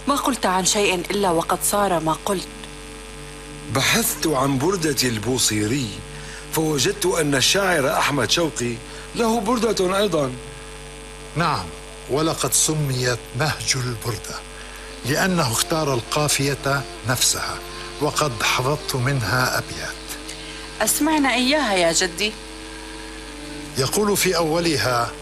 ما قلت عن شيء إلا وقد صار ما قلت. بحثت عن بردة البوصيري فوجدت أن الشاعر أحمد شوقي له بردة أيضا. نعم، ولقد سميت نهج البردة لأنه اختار القافية نفسها، وقد حفظت منها أبيات. أسمعنا إياها يا جدي. يقول في أولها: